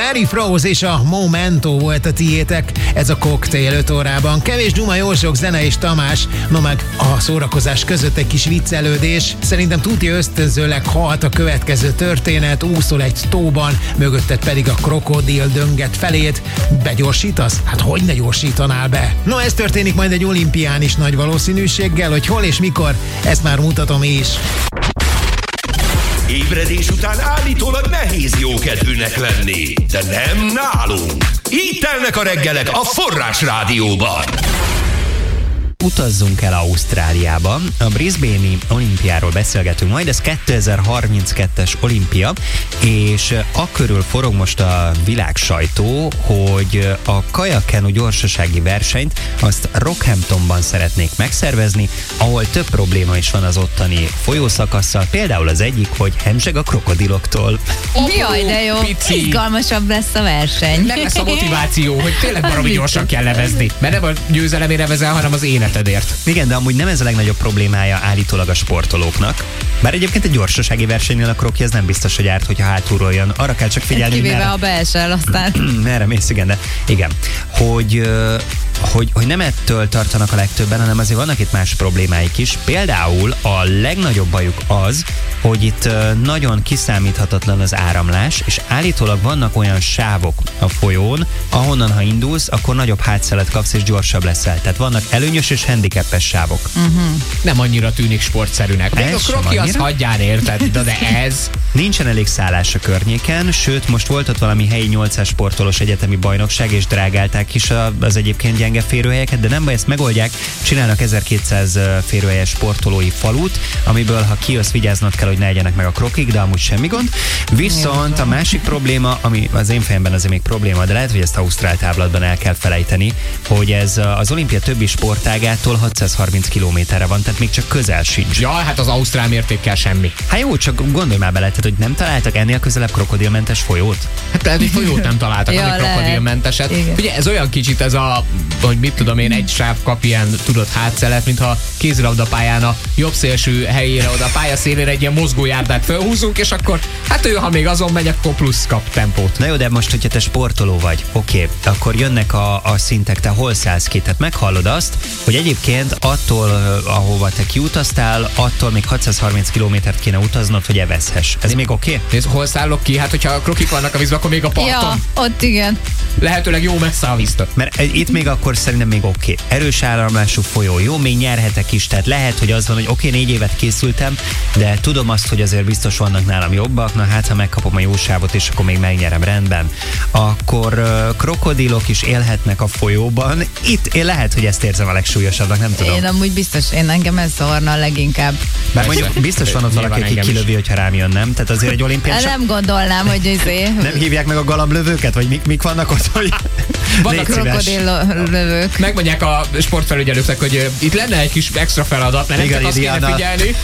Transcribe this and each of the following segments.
Mary Froze és a Momento volt a tiétek, ez a Cocktail 5 órában. Kevés duma, jó sok zene és Tamás, no meg a szórakozás között egy kis viccelődés. Szerintem tuti ösztönzőleg halt a következő történet, úszol egy tóban, mögötted pedig a krokodil dönget felét. Begyorsítasz? Hát hogy ne gyorsítanál be? No, ez történik majd egy olimpián is nagy valószínűséggel, hogy hol és mikor, ezt már mutatom is. Ébredés után állítólag nehéz jókedvűnek lenni, de nem nálunk. Így telnek a reggelek a Forrás Rádióban. Utazzunk el Ausztráliába. A Brisbane-i olimpiáról beszélgetünk majd, ez 2032-es olimpia, és akörül forog most a világ sajtó, hogy a kajakkenú gyorsasági versenyt azt Rockhamptonban szeretnék megszervezni, ahol több probléma is van az ottani folyószakasszal, például az egyik, hogy hemzseg a krokodiloktól. Jaj, de jó, Pici. izgalmasabb lesz a verseny. Meg lesz a motiváció, hogy tényleg baromi gyorsan kell levezni. Mert nem a győzelemére vezel, hanem az életedért. Igen, de amúgy nem ez a legnagyobb problémája állítólag a sportolóknak. Bár egyébként egy gyorsasági versenynél a kroki az nem biztos, hogy árt, hogyha hátulról jön. Arra kell csak figyelni, Kivéve, ha beesel, aztán... merre mész, igen, de igen. Hogy nem ettől tartanak a legtöbben, hanem azért vannak itt más problémáik is. Például a legnagyobb bajuk az, hogy itt nagyon kiszámíthatatlan az áramlás, és állítólag vannak olyan sávok a folyón, ahonnan, ha indulsz, akkor nagyobb hátszelet kapsz, és gyorsabb leszel. Tehát vannak előnyös és handicapes sávok. Nem annyira tűnik sportszerűnek. Még Ez a sem kroki az annyira? hagyján, érted? De ez... Nincsen elég szállás a környéken, sőt, most volt ott valami helyi 800 sportolós egyetemi bajnokság, és drágálták is az egyébként gyenge férőhelyeket, de nem baj, ezt megoldják, csinálnak 1200 férőhelyes sportolói falut, amiből, ha kijössz, vigyáznod kell, hogy ne egyenek meg a krokik, de amúgy semmi gond. Viszont a másik probléma, ami az én fejemben azért még probléma, de lehet, hogy ezt ausztrál távlatban el kell felejteni, hogy ez az olimpia többi sportágától 630 kilométerre van, tehát még csak közel sincs. Ja, hát az ausztrál mértékkel semmi. Hát jó, csak gondolj már bele, tehát, hogy nem találtak ennél közelebb krokodilmentes folyót? Hát lehet, hogy folyót nem találtak, Ja, ami krokodilmenteset. lehet. Ugye ez olyan kicsit ez a, hogy mit tudom én, egy sáv kap ilyen, tudod, hátszelet, mintha kézilabdapályán a jobb szélső helyére, oda a pálya szélére egy ilyen mozgójárdát felhúzunk, és akkor, hát ő, ha még azon megy, akkor plusz kap tempót. Na jó, de most, hogyha te sportoló vagy, oké, akkor jönnek a szintek, te hol szállsz ki? Tehát meghallod azt, hogy egyébként attól, ahova te kiutaztál, attól még 630 kilométert kéne utaznod, hogy evezhess. Ez még oké? Nézd, hol szállok ki? Hát, hogyha a krokik vannak a vízben, akkor még a parton. Ja, ott igen. Lehetőleg jó messze a víztől. Mert itt még akkor szerintem még oké. Erős áramlású folyó, jó, még nyerhetek is, tehát lehet, hogy az van, hogy oké, 4 évet készültem, de tudom azt, hogy azért biztos vannak nálam jobbak, na hát, ha megkapom a jó sávot, és akkor még megnyerem, rendben. Akkor krokodilok is élhetnek a folyóban. Itt én lehet, hogy ezt érzem a legsúlyosabbnak, nem tudom. Én amúgy biztos, engem ez zavarna leginkább. Bár mondjuk biztos van ott Nyilván valaki, aki engem is. kilövi, hogyha rám jön, nem? Tehát azért egy olimpián csak Nem gondolnám, hogy nem hívják meg a galamblövőket, vagy mik vannak ott, hogy Vannak légy szíves. krokodillövők. Megmondják a sportfelügyelőknek, hogy itt lenne egy kis extra feladat, mert nem Igen, csak azt kéne Diana. figyelni,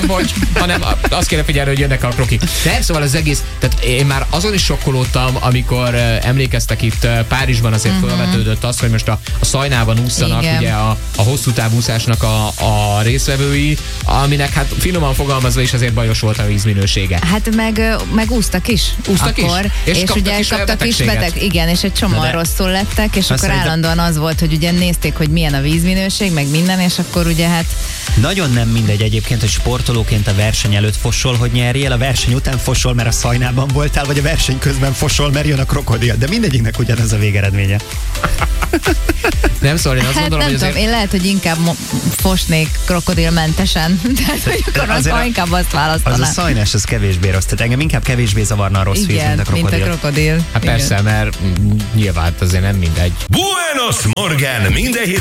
hanem azt kéne figyelni, hogy jönnek a krokik. Nem, szóval az egész, tehát én már azon is sokkolódtam, amikor emlékeztek itt Párizsban azért felvetődött az, hogy most a Szajnában ússzanak Igen. ugye a hosszú távúszásnak a részvevői, aminek hát finoman fogalmazva is azért bajos volt a vízminősége. Hát meg úsztak is. Úsztak is? akkor, És kaptak ugye is kaptak is betegséget? igen, és egy csomóan Na de- rosszul lettek, és akkor szerintem- állandóan az volt, hogy ugye nézték, hogy milyen a vízminőség, meg minden, és akkor ugye hát Nagyon nem mindegy egyébként, hogy sportolóként a verseny előtt fosol, hogy nyerjél, a verseny után fosol, mert a Szajnában voltál, vagy a verseny közben fosol, mert jön a krokodil. De mindegyiknek ugyanaz a végeredménye. Nem, szóval én azt hát gondolom, nem hogy tudom, én lehet, hogy inkább fosnék krokodilmentesen, tehát hogy akkor Azért inkább azt Az a választanám. szajnás, az kevésbé rossz. Tehát engem inkább kevésbé zavarna a rossz víz, mint a krokodil. mint a krokodil. hát Igen. persze, mert nyilván azért nem mindegy. Buenos Morgen! Minden héten